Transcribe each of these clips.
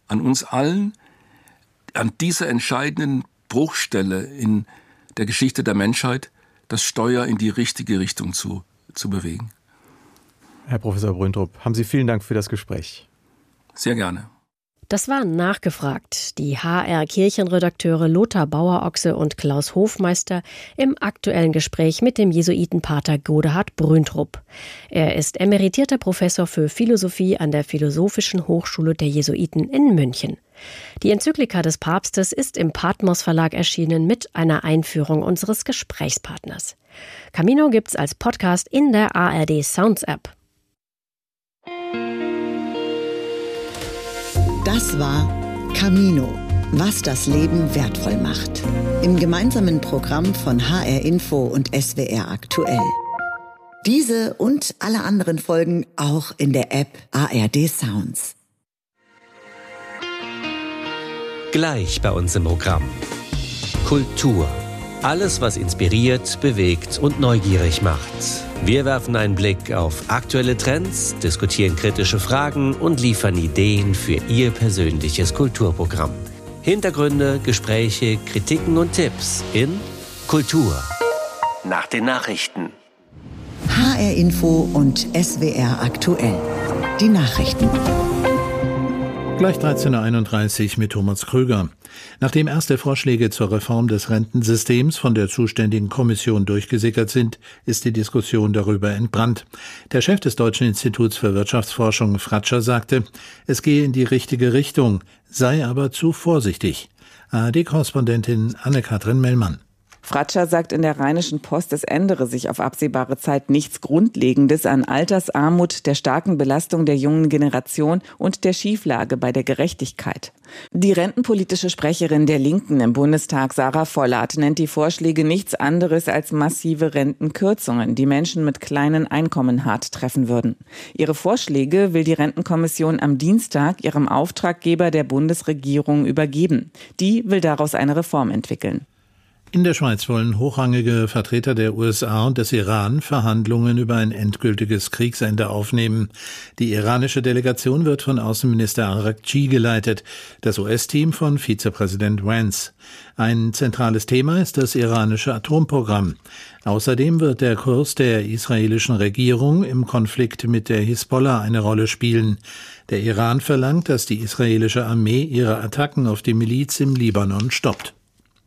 an uns allen, an dieser entscheidenden Bruchstelle in der Geschichte der Menschheit, das Steuer in die richtige Richtung zu bewegen. Herr Professor Brüntrup, haben Sie vielen Dank für das Gespräch. Sehr gerne. Das war nachgefragt. Die HR-Kirchenredakteure Lothar Bauer-Ochse und Klaus Hofmeister im aktuellen Gespräch mit dem Jesuitenpater Godehard Brüntrup. Er ist emeritierter Professor für Philosophie an der Philosophischen Hochschule der Jesuiten in München. Die Enzyklika des Papstes ist im Patmos Verlag erschienen mit einer Einführung unseres Gesprächspartners. Camino gibt's als Podcast in der ARD Sounds App. Das war Camino, was das Leben wertvoll macht. Im gemeinsamen Programm von HR Info und SWR Aktuell. Diese und alle anderen Folgen auch in der App ARD Sounds. Gleich bei uns im Programm. Kultur. Alles, was inspiriert, bewegt und neugierig macht. Wir werfen einen Blick auf aktuelle Trends, diskutieren kritische Fragen und liefern Ideen für Ihr persönliches Kulturprogramm. Hintergründe, Gespräche, Kritiken und Tipps in Kultur. Nach den Nachrichten. HR Info und SWR Aktuell. Die Nachrichten. Gleich 13.31 Uhr mit Thomas Krüger. Nachdem erste Vorschläge zur Reform des Rentensystems von der zuständigen Kommission durchgesickert sind, ist die Diskussion darüber entbrannt. Der Chef des Deutschen Instituts für Wirtschaftsforschung, Fratscher, sagte, es gehe in die richtige Richtung, sei aber zu vorsichtig. ARD-Korrespondentin Anne-Kathrin Mellmann. Fratscher sagt in der Rheinischen Post, es ändere sich auf absehbare Zeit nichts Grundlegendes an Altersarmut, der starken Belastung der jungen Generation und der Schieflage bei der Gerechtigkeit. Die rentenpolitische Sprecherin der Linken im Bundestag, Sarah Vollert, nennt die Vorschläge nichts anderes als massive Rentenkürzungen, die Menschen mit kleinen Einkommen hart treffen würden. Ihre Vorschläge will die Rentenkommission am Dienstag ihrem Auftraggeber der Bundesregierung übergeben. Die will daraus eine Reform entwickeln. In der Schweiz wollen hochrangige Vertreter der USA und des Iran Verhandlungen über ein endgültiges Kriegsende aufnehmen. Die iranische Delegation wird von Außenminister Araghchi geleitet, das US-Team von Vizepräsident Vance. Ein zentrales Thema ist das iranische Atomprogramm. Außerdem wird der Kurs der israelischen Regierung im Konflikt mit der Hisbollah eine Rolle spielen. Der Iran verlangt, dass die israelische Armee ihre Attacken auf die Miliz im Libanon stoppt.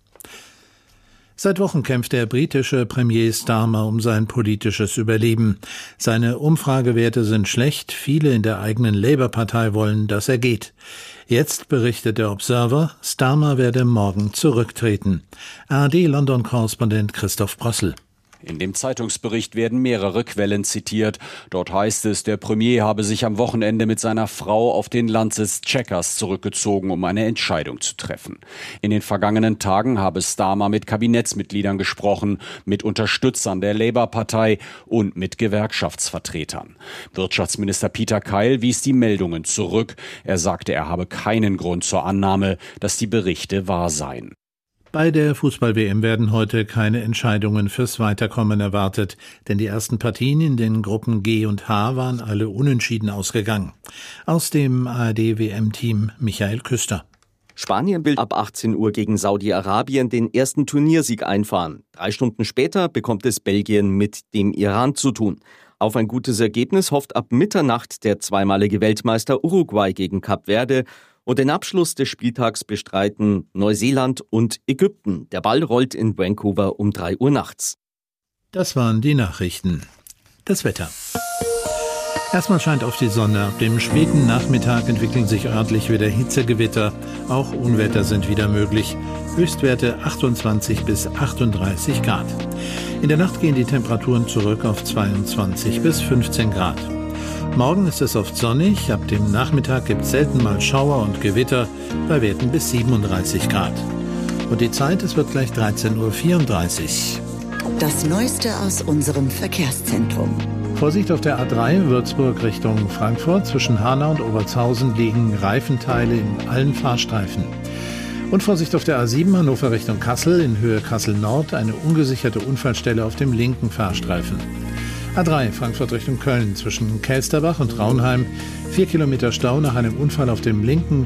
Seit Wochen kämpft der britische Premier Starmer um sein politisches Überleben. Seine Umfragewerte sind schlecht. Viele in der eigenen Labour-Partei wollen, dass er geht. Jetzt berichtet der Observer, Starmer werde morgen zurücktreten. ARD-London-Korrespondent Christoph Brössel. In dem Zeitungsbericht werden mehrere Quellen zitiert. Dort heißt es, der Premier habe sich am Wochenende mit seiner Frau auf den Landsitz Chequers zurückgezogen, um eine Entscheidung zu treffen. In den vergangenen Tagen habe Starmer mit Kabinettsmitgliedern gesprochen, mit Unterstützern der Labour-Partei und mit Gewerkschaftsvertretern. Wirtschaftsminister Peter Keil wies die Meldungen zurück. Er sagte, er habe keinen Grund zur Annahme, dass die Berichte wahr seien. Bei der Fußball-WM werden heute keine Entscheidungen fürs Weiterkommen erwartet, denn die ersten Partien in den Gruppen G und H waren alle unentschieden ausgegangen. Aus dem ARD-WM-Team Michael Küster. Spanien will ab 18 Uhr gegen Saudi-Arabien den ersten Turniersieg einfahren. 3 Stunden später bekommt es Belgien mit dem Iran zu tun. Auf ein gutes Ergebnis hofft ab Mitternacht der zweimalige Weltmeister Uruguay gegen Kap Verde. Und den Abschluss des Spieltags bestreiten Neuseeland und Ägypten. Der Ball rollt in Vancouver um 3 Uhr nachts. Das waren die Nachrichten. Das Wetter. Erstmal scheint auf die Sonne. Ab dem späten Nachmittag entwickeln sich örtlich wieder Hitzegewitter. Auch Unwetter sind wieder möglich. Höchstwerte 28 bis 38 Grad. In der Nacht gehen die Temperaturen zurück auf 22 bis 15 Grad. Morgen ist es oft sonnig, ab dem Nachmittag gibt es selten mal Schauer und Gewitter, bei Werten bis 37 Grad. Und die Zeit, es wird gleich 13.34 Uhr. Das Neueste aus unserem Verkehrszentrum. Vorsicht auf der A3 Würzburg Richtung Frankfurt. Zwischen Hanau und Obertshausen liegen Reifenteile in allen Fahrstreifen. Und Vorsicht auf der A7 Hannover Richtung Kassel, in Höhe Kassel-Nord, eine ungesicherte Unfallstelle auf dem linken Fahrstreifen. A3 Frankfurt Richtung Köln zwischen Kelsterbach und Raunheim. 4 Kilometer Stau nach einem Unfall auf dem linken